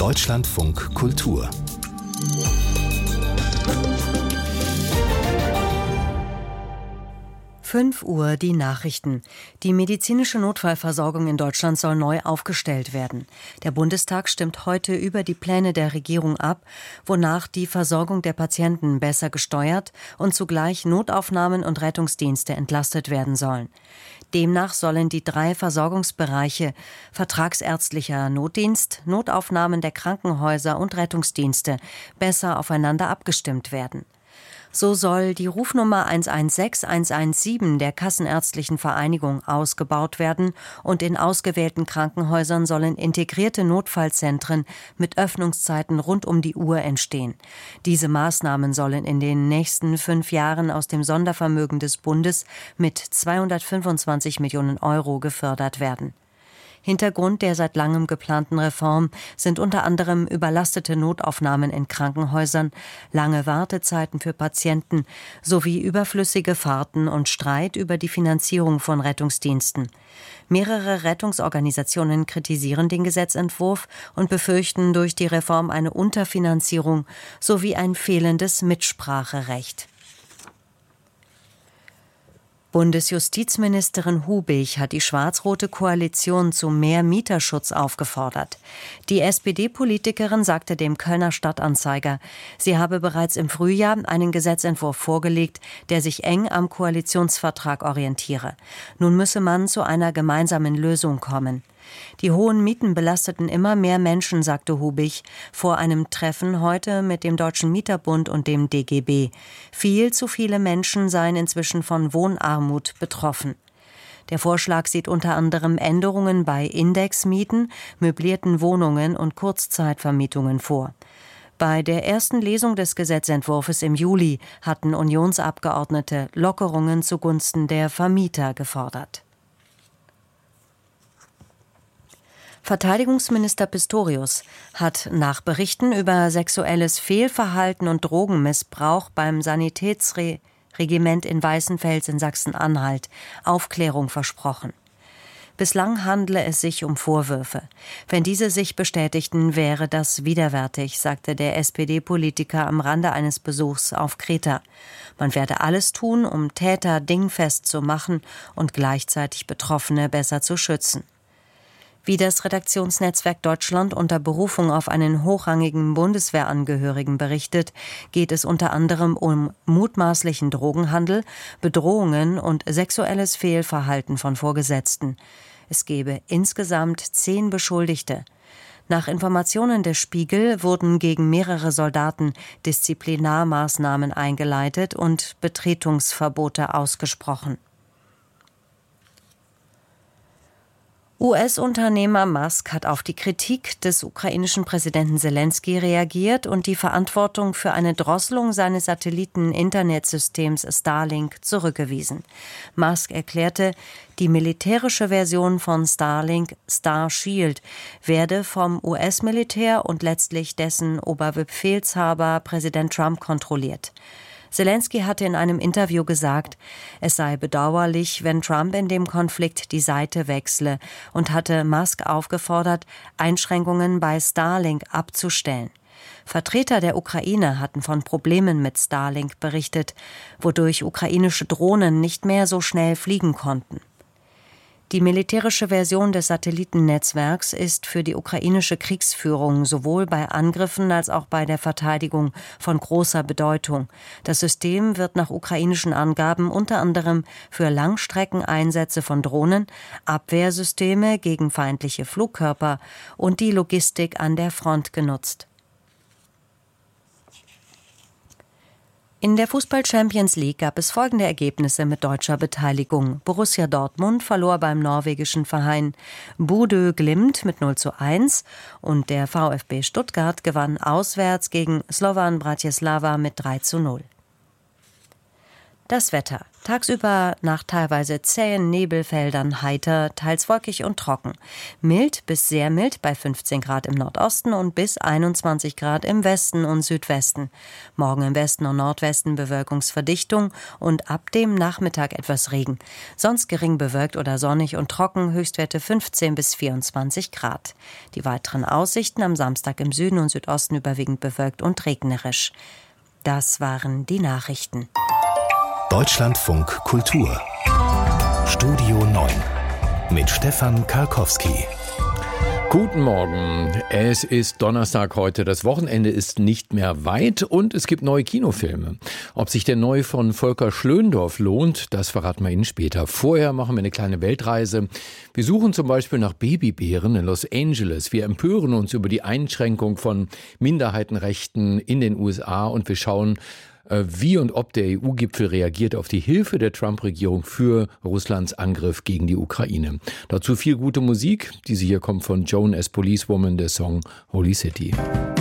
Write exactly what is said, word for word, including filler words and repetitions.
Deutschlandfunk Kultur. fünf Uhr die Nachrichten. Die medizinische Notfallversorgung in Deutschland soll neu aufgestellt werden. Der Bundestag stimmt heute über die Pläne der Regierung ab, wonach die Versorgung der Patienten besser gesteuert und zugleich Notaufnahmen und Rettungsdienste entlastet werden sollen. Demnach sollen die drei Versorgungsbereiche vertragsärztlicher Notdienst, Notaufnahmen der Krankenhäuser und Rettungsdienste besser aufeinander abgestimmt werden. So soll die Rufnummer eins eins sechs eins eins sieben der Kassenärztlichen Vereinigung ausgebaut werden und in ausgewählten Krankenhäusern sollen integrierte Notfallzentren mit Öffnungszeiten rund um die Uhr entstehen. Diese Maßnahmen sollen in den nächsten fünf Jahren aus dem Sondervermögen des Bundes mit zweihundertfünfundzwanzig Millionen Euro gefördert werden. Hintergrund der seit langem geplanten Reform sind unter anderem überlastete Notaufnahmen in Krankenhäusern, lange Wartezeiten für Patienten sowie überflüssige Fahrten und Streit über die Finanzierung von Rettungsdiensten. Mehrere Rettungsorganisationen kritisieren den Gesetzentwurf und befürchten durch die Reform eine Unterfinanzierung sowie ein fehlendes Mitspracherecht. Bundesjustizministerin Hubig hat die schwarz-rote Koalition zu mehr Mieterschutz aufgefordert. Die S P D-Politikerin sagte dem Kölner Stadtanzeiger, sie habe bereits im Frühjahr einen Gesetzentwurf vorgelegt, der sich eng am Koalitionsvertrag orientiere. Nun müsse man zu einer gemeinsamen Lösung kommen. Die hohen Mieten belasteten immer mehr Menschen, sagte Hubig vor einem Treffen heute mit dem Deutschen Mieterbund und dem D G B. Viel zu viele Menschen seien inzwischen von Wohnarmut betroffen. Der Vorschlag sieht unter anderem Änderungen bei Indexmieten, möblierten Wohnungen und Kurzzeitvermietungen vor. Bei der ersten Lesung des Gesetzentwurfs im Juli hatten Unionsabgeordnete Lockerungen zugunsten der Vermieter gefordert. Verteidigungsminister Pistorius hat nach Berichten über sexuelles Fehlverhalten und Drogenmissbrauch beim Sanitätsregiment in Weißenfels in Sachsen-Anhalt Aufklärung versprochen. Bislang handle es sich um Vorwürfe. Wenn diese sich bestätigten, wäre das widerwärtig, sagte der S P D-Politiker am Rande eines Besuchs auf Kreta. Man werde alles tun, um Täter dingfest zu machen und gleichzeitig Betroffene besser zu schützen. Wie das Redaktionsnetzwerk Deutschland unter Berufung auf einen hochrangigen Bundeswehrangehörigen berichtet, geht es unter anderem um mutmaßlichen Drogenhandel, Bedrohungen und sexuelles Fehlverhalten von Vorgesetzten. Es gebe insgesamt zehn Beschuldigte. Nach Informationen des Spiegel wurden gegen mehrere Soldaten Disziplinarmaßnahmen eingeleitet und Betretungsverbote ausgesprochen. U S-Unternehmer Musk hat auf die Kritik des ukrainischen Präsidenten Selenskyj reagiert und die Verantwortung für eine Drosselung seines Satelliten-Internetsystems Starlink zurückgewiesen. Musk erklärte, die militärische Version von Starlink, Starshield, werde vom U S-Militär und letztlich dessen Oberbefehlshaber Präsident Trump kontrolliert. Selenskyj hatte in einem Interview gesagt, es sei bedauerlich, wenn Trump in dem Konflikt die Seite wechsle und hatte Musk aufgefordert, Einschränkungen bei Starlink abzustellen. Vertreter der Ukraine hatten von Problemen mit Starlink berichtet, wodurch ukrainische Drohnen nicht mehr so schnell fliegen konnten. Die militärische Version des Satellitennetzwerks ist für die ukrainische Kriegsführung sowohl bei Angriffen als auch bei der Verteidigung von großer Bedeutung. Das System wird nach ukrainischen Angaben unter anderem für Langstreckeneinsätze von Drohnen, Abwehrsysteme gegen feindliche Flugkörper und die Logistik an der Front genutzt. In der Fußball-Champions League gab es folgende Ergebnisse mit deutscher Beteiligung. Borussia Dortmund verlor beim norwegischen Verein Bodø Glimt mit null zu eins und der VfB Stuttgart gewann auswärts gegen Slovan Bratislava mit drei zu null. Das Wetter. Tagsüber nach teilweise zähen Nebelfeldern heiter, teils wolkig und trocken. Mild bis sehr mild bei fünfzehn Grad im Nordosten und bis einundzwanzig Grad im Westen und Südwesten. Morgen im Westen und Nordwesten Bewölkungsverdichtung und ab dem Nachmittag etwas Regen. Sonst gering bewölkt oder sonnig und trocken, Höchstwerte fünfzehn bis vierundzwanzig Grad. Die weiteren Aussichten am Samstag im Süden und Südosten überwiegend bewölkt und regnerisch. Das waren die Nachrichten. Deutschlandfunk Kultur. Studio neun mit Stefan Karkowski. Guten Morgen. Es ist Donnerstag heute. Das Wochenende ist nicht mehr weit und es gibt neue Kinofilme. Ob sich der neue von Volker Schlöndorff lohnt, das verraten wir Ihnen später. Vorher machen wir eine kleine Weltreise. Wir suchen zum Beispiel nach Babybären in Los Angeles. Wir empören uns über die Einschränkung von Minderheitenrechten in den U S A und wir schauen, wie und ob der E U-Gipfel reagiert auf die Hilfe der Trump-Regierung für Russlands Angriff gegen die Ukraine. Dazu viel gute Musik. Diese hier kommt von Joan as Policewoman, der Song Holy City.